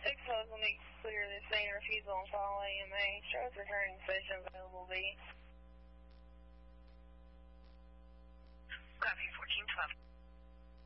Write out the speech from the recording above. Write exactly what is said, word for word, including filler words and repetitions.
six will need to clear this scene. Refusal on file A M A. Shows returning session available B. Copy fourteen twelve.